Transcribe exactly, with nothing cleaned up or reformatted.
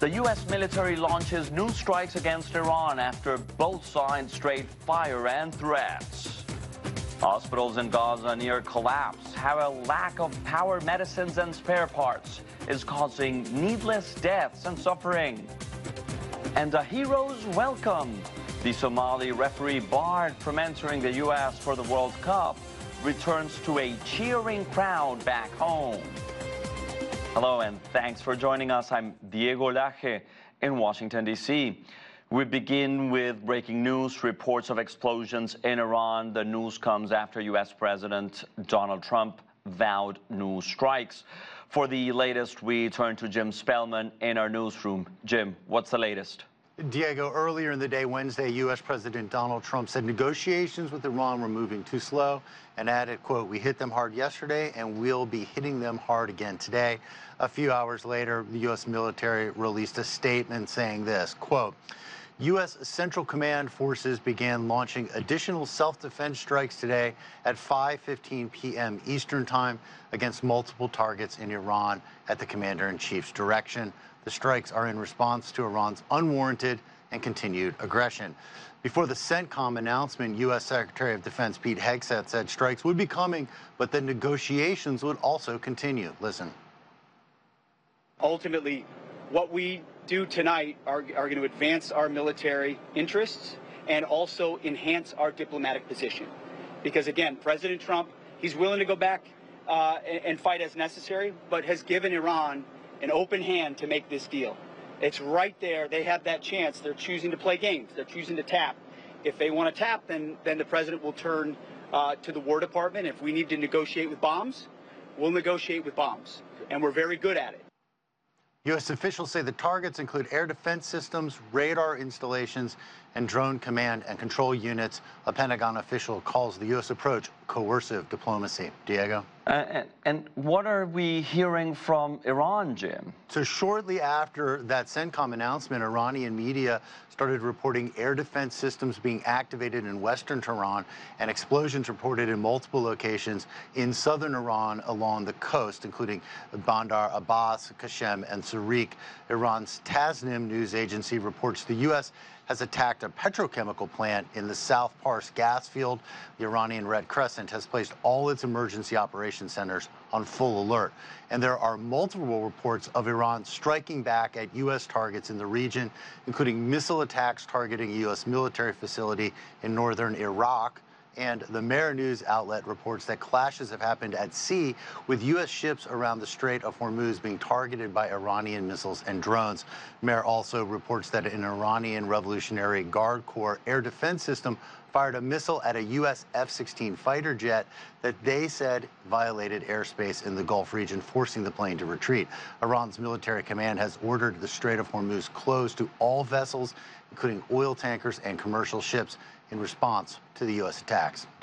The U S military launches new strikes against Iran after both sides trade fire and threats. Hospitals in Gaza near collapse. How a lack of power medicines and spare parts is causing needless deaths and suffering. And a hero's welcome. The Somali referee barred from entering the U S for the World Cup returns to a cheering crowd back home. Hello and thanks for joining us. I'm Diego Laje in Washington, D C We begin with breaking news, reports of explosions in Iran. The news comes after U S President Donald Trump vowed new strikes. For the latest, we turn to Jim Spellman in our newsroom. Jim, what's the latest? Diego, earlier in the day, Wednesday, U S President Donald Trump said negotiations with Iran were moving too slow and added, quote, "We hit them hard yesterday and we'll be hitting them hard again today." A few hours later, the U S military released a statement saying this, quote, "U S Central Command forces began launching additional self-defense strikes today at five fifteen p m Eastern Time against multiple targets in Iran at the Commander-in-Chief's direction. The strikes are in response to Iran's unwarranted and continued aggression." Before the CENTCOM announcement, U S Secretary of Defense Pete Hegseth said strikes would be coming, but the negotiations would also continue. Listen. Ultimately, what we do tonight are, are going to advance our military interests and also enhance our diplomatic position. Because again, President Trump, he's willing to go back uh, and, and fight as necessary, but has given Iran an open hand to make this deal. It's right there. They have that chance. They're choosing to play games. They're choosing to tap. If they want to tap, then, then the president will turn uh, to the War Department. If we need to negotiate with bombs, we'll negotiate with bombs. And we're very good at it. U S officials say the targets include air defense systems, radar installations, and drone command and control units. A Pentagon official calls the U S approach coercive diplomacy. Diego? Uh, and, and what are we hearing from Iran, Jim? So shortly after that CENTCOM announcement, Iranian media started reporting air defense systems being activated in western Tehran and explosions reported in multiple locations in southern Iran along the coast, including Bandar Abbas, Qashem, and Sarik. Iran's Tasnim news agency reports the U S has attacked a petrochemical plant in the South Pars gas field. The Iranian Red Crescent has placed all its emergency operations centers on full alert. And there are multiple reports of Iran striking back at U S targets in the region, including missile attacks targeting a U S military facility in northern Iraq. And the Mehr news outlet reports that clashes have happened at sea with U S ships around the Strait of Hormuz being targeted by Iranian missiles and drones. Mehr also reports that an Iranian Revolutionary Guard Corps air defense system fired a missile at a U S F sixteen fighter jet that they said violated airspace in the Gulf region, forcing the plane to retreat. Iran's military command has ordered the Strait of Hormuz closed to all vessels, including oil tankers and commercial ships, in response to the U S attacks.